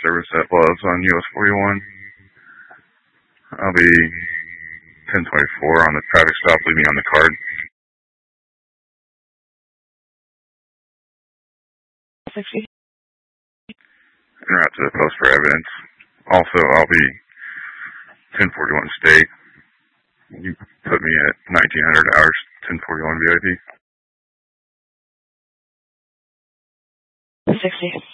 service at Love's on US 41. I'll be 1024 on the traffic stop. Leave me on the card. 60. En route to the post for evidence. Also, I'll be 1041 state. You put me at 1900 hours, 1041 VIP. 60.